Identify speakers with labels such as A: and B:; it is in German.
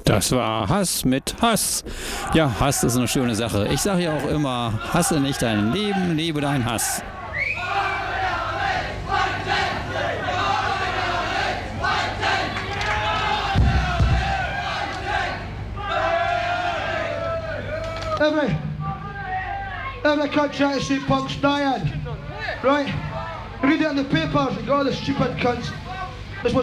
A: Das war Hass mit Hass. Ja, Hass ist eine schöne Sache. Ich sage ja auch immer, hasse nicht dein Leben, lebe dein Hass.
B: Every country I see punks dying, right? Read it in the papers, you got all the stupid cunts.